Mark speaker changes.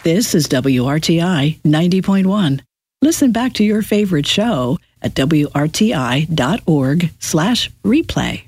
Speaker 1: This is WRTI 90.1. Listen back to your favorite show at WRTI.org/replay.